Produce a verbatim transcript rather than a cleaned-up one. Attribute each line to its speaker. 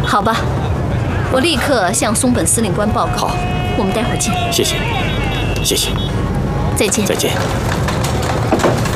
Speaker 1: 好吧，我立刻向松本司令官报告。
Speaker 2: 好，
Speaker 1: 我们待会儿见。
Speaker 2: 谢谢，谢谢，
Speaker 1: 再见。
Speaker 2: 再见。